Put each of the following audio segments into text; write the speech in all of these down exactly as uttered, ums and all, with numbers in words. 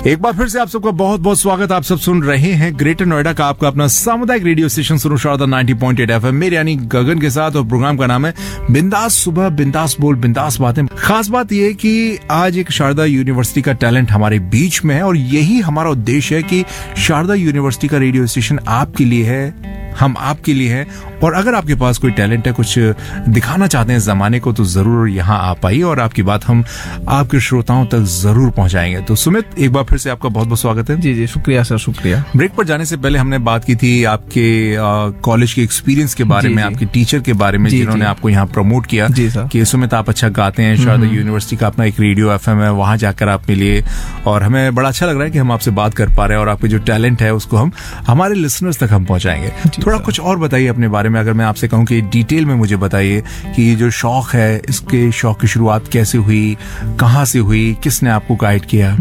एक बार फिर से आप सबका बहुत बहुत स्वागत। आप सब सुन रहे हैं ग्रेटर नोएडा का आपका अपना सामुदायिक रेडियो स्टेशन सुनो Sharda ninety point eight FM, मेरे यानी गगन के साथ। और प्रोग्राम का नाम है बिंदास सुबह बिंदास बोल बिंदास बातें। खास बात यह है कि आज एक शारदा यूनिवर्सिटी का टैलेंट हमारे बीच में है और यही हमारा उद्देश्य है कि शारदा यूनिवर्सिटी का रेडियो स्टेशन आपके लिए है, हम आपके लिए हैं। और अगर आपके पास कोई टैलेंट है, कुछ दिखाना चाहते हैं जमाने को, तो जरूर यहाँ आ पाइए और आपकी बात हम आपके श्रोताओं तक जरूर पहुंचाएंगे। तो सुमित, एक बार फिर से आपका बहुत बहुत स्वागत है। जी जी शुक्रिया सर, शुक्रिया। ब्रेक पर जाने से पहले हमने बात की थी आपके कॉलेज के एक्सपीरियंस के बारे में, आपके टीचर के बारे में जिन्होंने आपको यहाँ प्रमोट किया कि सुमित आप अच्छा गाते हैं। शारदा यूनिवर्सिटी का अपना एक रेडियो एफएम है, वहां जाकर आप मिलिए और हमें बड़ा अच्छा लग रहा है कि हम आपसे बात कर पा रहे हैं और आपके जो टैलेंट है उसको हम हमारे लिसनर्स तक हम पहुंचाएंगे। थोड़ा कुछ और बताइए अपने बारे में। अगर मैं आपसे कहूं कि डिटेल में मुझे बताइए कि ये जो शौक है, इसके शौक की शुरुआत कैसे हुई, कहाँ से हुई, किसने आपको गाइड किया?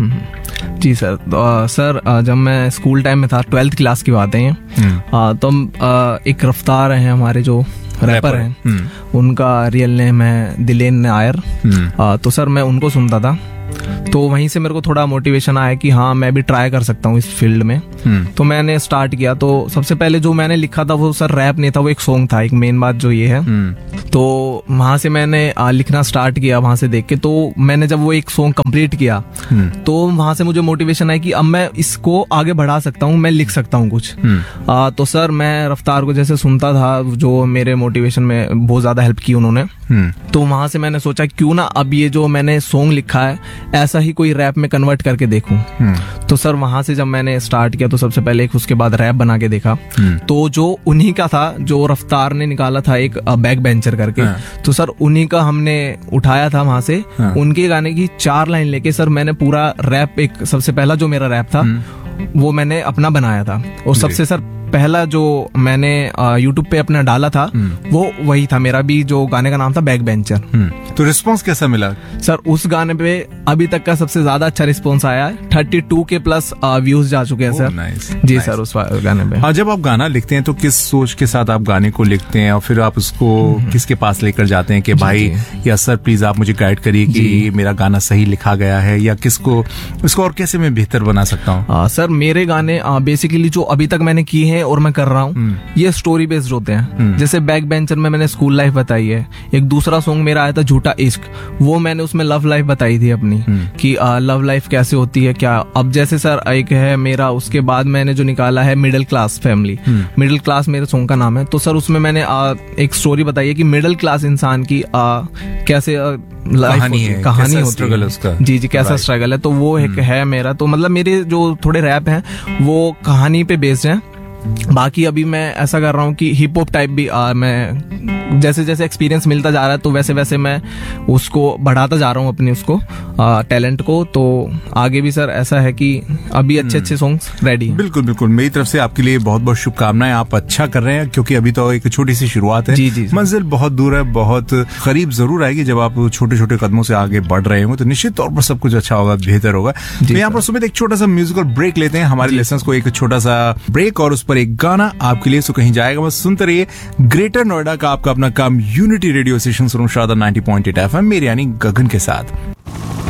जी सर, तो, सर जब मैं स्कूल टाइम में था, ट्वेल्थ क्लास की बातें हैं, तो हम एक रफ्तार हैं हमारे जो रैपर हैं, उनका रियल नेम है दिलेन नायर। तो सर मैं उनको सुनता था, तो वहीं से मेरे को थोड़ा मोटिवेशन आया कि हाँ मैं भी ट्राई कर सकता हूँ इस फील्ड में। तो मैंने स्टार्ट किया। तो सबसे पहले जो मैंने लिखा था वो सर रैप नहीं था, वो एक सॉन्ग था। एक मेन बात जो ये है, तो वहां से मैंने लिखना स्टार्ट किया, वहां से देख के। तो मैंने जब वो एक सॉन्ग कंप्लीट किया तो वहां से मुझे मोटिवेशन आई कि अब मैं इसको आगे बढ़ा सकता हूँ, मैं लिख सकता हूँ कुछ। आ, तो सर मैं रफ्तार को जैसे सुनता था, जो मेरे मोटिवेशन में बहुत ज्यादा हेल्प की उन्होंने। तो वहां से मैंने सोचा क्यों ना अब ये जो मैंने सॉन्ग लिखा है ऐसा ही कोई रैप में कन्वर्ट करके देखूं। तो सर वहां से जब मैंने स्टार्ट किया तो सबसे पहले एक उसके बाद रैप बना के देखा, तो जो उन्हीं का था, जो रफ्तार ने निकाला था एक बैक बेंचर करके, तो सर उन्हीं का हमने उठाया था वहां से। उनके गाने की चार लाइन लेके सर मैंने पूरा रैप, एक सबसे पहला जो मेरा रैप था वो मैंने अपना बनाया था। और सबसे सर पहला जो मैंने यूट्यूब पे अपना डाला था वो वही था, मेरा भी जो गाने का नाम था बैक बेंचर। तो रिस्पांस कैसा मिला सर? उस गाने पे अभी तक का सबसे ज्यादा अच्छा रिस्पांस आया है, थर्टी टू के प्लस व्यूज जा चुके हैं सर। नाइस, जी नाइस। सर उस गाने पे। हाँ, जब आप गाना लिखते हैं तो किस सोच के साथ आप गाने को लिखते हैं और फिर आप उसको किसके पास लेकर जाते हैं कि भाई या सर प्लीज आप मुझे गाइड करिए कि मेरा गाना सही लिखा गया है, या किसको इसको और कैसे मैं बेहतर बना सकता हूँ? सर मेरे गाने बेसिकली जो अभी तक मैंने किए हैं और मैं कर रहा हूँ, ये स्टोरी बेस्ड होते हैं। जैसे बैक बेंचर में मैंने स्कूल लाइफ बताई है। एक दूसरा सॉन्ग मेरा आया था झूठा इश्क, वो मैंने उसमें लव लाइफ बताई थी अपनी, कि लव लाइफ कैसे होती है क्या। अब जैसे सर एक है मेरा, उसके बाद मैंने जो निकाला है middle class family, middle class मेरे सॉन्ग का नाम है। तो सर उसमें मैंने आ, एक स्टोरी बताई है कि मिडिल क्लास इंसान की आ, कैसे कहानी है, कहानी होती है उसका। जी जी कैसा स्ट्रगल है। तो वो एक है मेरा। तो मतलब मेरे जो थोड़े रैप हैं वो कहानी पे बेस्ड हैं। बाकी अभी मैं ऐसा कर रहा हूँ कि हिप हॉप टाइप भी आ, मैं जैसे जैसे एक्सपीरियंस मिलता जा रहा है तो वैसे वैसे मैं उसको बढ़ाता जा रहा हूँ अपने उसको टैलेंट को। तो आगे भी सर ऐसा है कि अभी अच्छे अच्छे सॉन्ग्स रेडी हैं। बिल्कुल बिल्कुल, मेरी तरफ से आपके लिए बहुत बहुत शुभकामनाएं। आप अच्छा कर रहे हैं क्योंकि अभी तो एक छोटी सी शुरुआत है। जी जी मंजिल बहुत दूर है, बहुत करीब जरूर आएगी। जब आप छोटे छोटे कदमों से आगे बढ़ रहे होंगे तो निश्चित तौर पर सब कुछ अच्छा होगा, बेहतर होगा। तो यहाँ पर सुमित एक छोटा सा म्यूजिकल ब्रेक लेते हैं, हमारे लिसनर्स को एक छोटा सा ब्रेक और उस पर एक गाना आपके लिए। सो कहीं जाएगा बस सुनते रहिए ग्रेटर नोएडा का आपका अपना काम यूनिटी रेडियो स्टेशन सुनो Sharda ninety point eight FM, मेरे यानी गगन के साथ।